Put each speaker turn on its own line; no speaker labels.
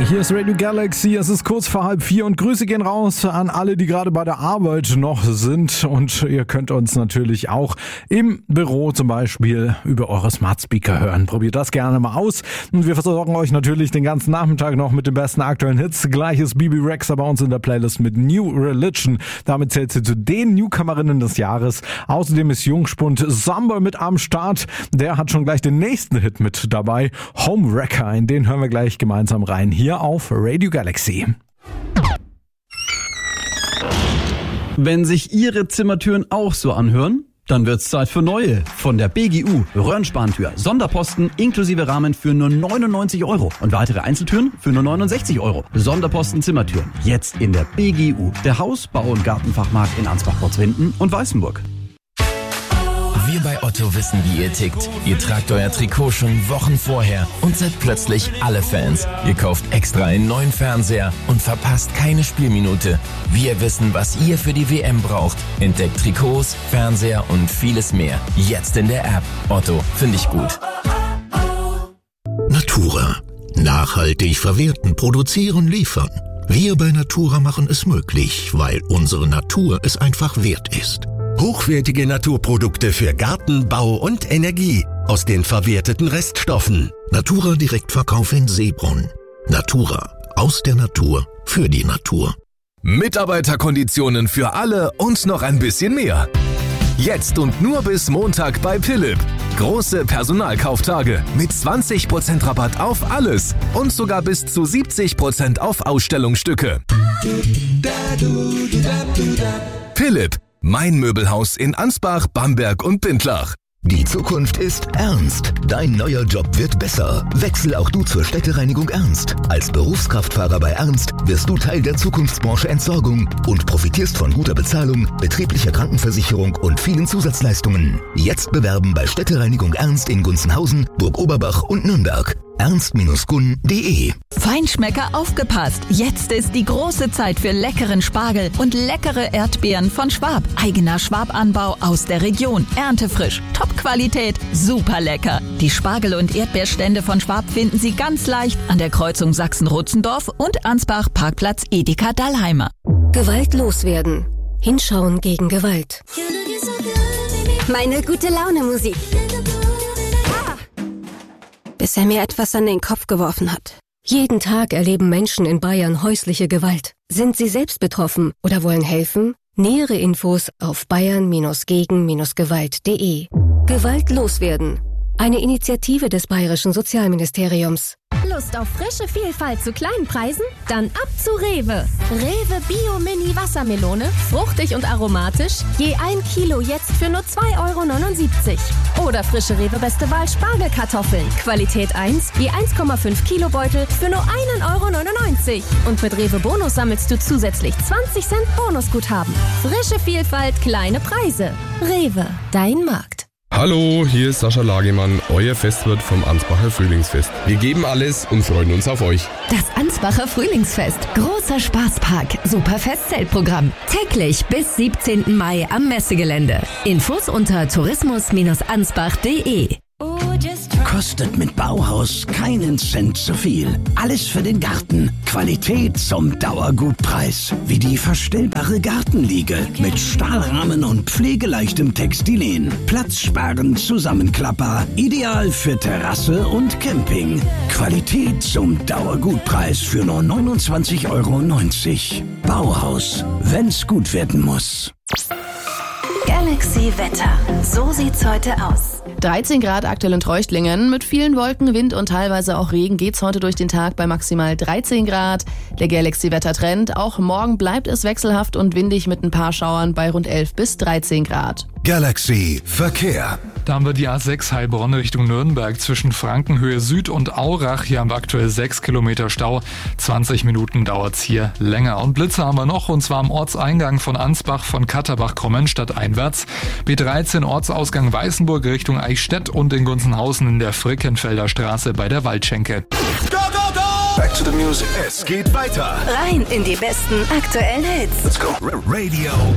Hier ist Radio Galaxy, es ist kurz vor 3:30 und Grüße gehen raus an alle, die gerade bei der Arbeit noch sind, und ihr könnt uns natürlich auch im Büro zum Beispiel über eure Smart Speaker hören. Probiert das gerne mal aus und wir versorgen euch natürlich den ganzen Nachmittag noch mit den besten aktuellen Hits. Gleich ist Bibi Rexha bei uns in der Playlist mit New Religion. Damit zählt sie zu den Newcomerinnen des Jahres. Außerdem ist Jungspund Samba mit am Start. Der hat schon gleich den nächsten Hit mit dabei, Homewrecker. In den hören wir gleich gemeinsam rein. Hier auf Radio Galaxy.
Wenn sich Ihre Zimmertüren auch so anhören, dann wird's Zeit für neue. Von der BGU. Röhrenspantür, Sonderposten inklusive Rahmen für nur 99 € und weitere Einzeltüren für nur 69 €. Sonderposten Zimmertüren. Jetzt in der BGU. Der Haus-, Bau- und Gartenfachmarkt in Ansbach-Potzwinden und Weißenburg.
Wir bei Otto wissen, wie ihr tickt. Ihr tragt euer Trikot schon Wochen vorher und seid plötzlich alle Fans. Ihr kauft extra einen neuen Fernseher und verpasst keine Spielminute. Wir wissen, was ihr für die WM braucht. Entdeckt Trikots, Fernseher und vieles mehr. Jetzt in der App. Otto, finde ich gut.
Natura. Nachhaltig verwerten, produzieren, liefern. Wir bei Natura machen es möglich, weil unsere Natur es einfach wert ist.
Hochwertige Naturprodukte für Garten, Bau und Energie aus den verwerteten Reststoffen.
Natura Direktverkauf in Seebrunn. Natura. Aus der Natur. Für die Natur.
Mitarbeiterkonditionen für alle und noch ein bisschen mehr. Jetzt und nur bis Montag bei Philipp. Große Personalkauftage mit 20% Rabatt auf alles und sogar bis zu 70% auf Ausstellungsstücke. Philipp. Mein Möbelhaus in Ansbach, Bamberg und Bindlach.
Die Zukunft ist ernst. Dein neuer Job wird besser. Wechsel auch du zur Städtereinigung Ernst. Als Berufskraftfahrer bei Ernst wirst du Teil der Zukunftsbranche Entsorgung und profitierst von guter Bezahlung, betrieblicher Krankenversicherung und vielen Zusatzleistungen. Jetzt bewerben bei Städtereinigung Ernst in Gunzenhausen, Burg-Oberbach und Nürnberg. ernst-gun.de.
Feinschmecker, aufgepasst! Jetzt ist die große Zeit für leckeren Spargel und leckere Erdbeeren von Schwab. Eigener Schwabanbau aus der Region. Erntefrisch, Top-Qualität, super lecker. Die Spargel- und Erdbeerstände von Schwab finden Sie ganz leicht an der Kreuzung Sachsen-Rutzendorf und Ansbach, Parkplatz Edeka Dallheimer.
Gewalt loswerden. Hinschauen gegen Gewalt. Meine gute Laune Musik. Bis er mir etwas an den Kopf geworfen hat. Jeden Tag erleben Menschen in Bayern häusliche Gewalt. Sind Sie selbst betroffen oder wollen helfen? Nähere Infos auf bayern-gegen-gewalt.de. Gewalt loswerden. Eine Initiative des Bayerischen Sozialministeriums.
Lust auf frische Vielfalt zu kleinen Preisen? Dann ab zu Rewe. Rewe Bio Mini Wassermelone, fruchtig und aromatisch, je 1 Kilo jetzt für nur 2,79 €. Oder frische Rewe Beste Wahl Spargelkartoffeln, Qualität 1, je 1,5 Kilo Beutel für nur 1,99 €. Und mit Rewe Bonus sammelst du zusätzlich 20 Cent Bonusguthaben. Frische Vielfalt, kleine Preise. Rewe, dein Markt.
Hallo, hier ist Sascha Lagemann, euer Festwirt vom Ansbacher Frühlingsfest. Wir geben alles und freuen uns auf euch.
Das Ansbacher Frühlingsfest. Großer Spaßpark. Super Festzeltprogramm. Täglich bis 17. Mai am Messegelände. Infos unter tourismus-ansbach.de.
Kostet mit Bauhaus keinen Cent zu viel. Alles für den Garten. Qualität zum Dauergutpreis. Wie die verstellbare Gartenliege mit Stahlrahmen und pflegeleichtem Textilien. Platzsparend, zusammenklappbar. Ideal für Terrasse und Camping. Qualität zum Dauergutpreis für nur 29,90 €. Bauhaus. Wenn's gut werden muss.
Galaxy Wetter. So sieht's heute aus.
13 Grad aktuell in Treuchtlingen. Mit vielen Wolken, Wind und teilweise auch Regen geht's heute durch den Tag bei maximal 13 Grad. Der Galaxy-Wettertrend. Auch morgen bleibt es wechselhaft und windig mit ein paar Schauern bei rund 11 bis 13 Grad.
Galaxy Verkehr.
Da haben wir die A6 Heilbronn Richtung Nürnberg zwischen Frankenhöhe Süd und Aurach. Hier haben wir aktuell 6 Kilometer Stau. 20 Minuten dauert's hier länger. Und Blitze haben wir noch, und zwar am Ortseingang von Ansbach von Katterbach-Krommenstadt einwärts. B13 Ortsausgang Weißenburg Richtung Eichstätt und in Gunzenhausen in der Frickenfelder Straße bei der Waldschenke.
Go, go, go! Back to the music. Es geht weiter.
Rein in die besten aktuellen Hits.
Let's go. Radio